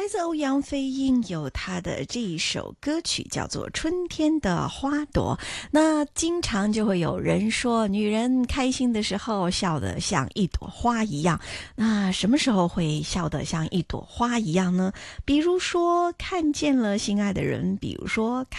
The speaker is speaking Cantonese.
来自欧阳菲蓓有她的这一首歌曲叫做《春天的花朵》。那经常就会有人说，女人开心的时候笑得像一朵花一样。那什么时候会笑得像一朵花一样呢？比如说看见了心爱的人，比如说